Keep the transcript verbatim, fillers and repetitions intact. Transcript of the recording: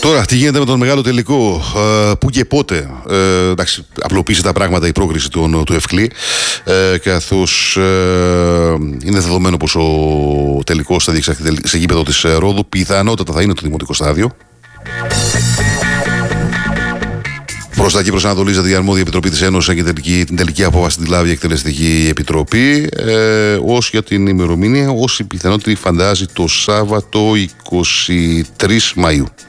Τώρα, τι γίνεται με τον μεγάλο τελικό, ε, πού και πότε. Ε, εντάξει, απλοποίησε τα πράγματα η πρόκριση του, του Ευκλή, ε, καθώς ε, είναι δεδομένο πως ο τελικός θα διεξαχθεί σε γήπεδο της Ρόδου. Πιθανότατα θα είναι το δημοτικό στάδιο. Προς τα εκεί προσανατολίζεται η αρμόδια επιτροπή της Ένωσης και τελική, την τελική απόφαση τη λάβει η εκτελεστική επιτροπή. Ε, ως για την ημερομηνία, όσοι πιθανότερη φαντάζει το Σάββατο εικοστή τρίτη Μαΐου.